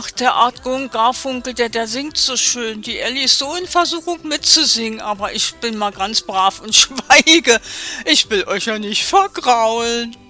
Ach, der Artgo und Garfunkel, der singt so schön. Die Ellie ist so in Versuchung mitzusingen, aber ich bin mal ganz brav und schweige. Ich will euch ja nicht vergraulen.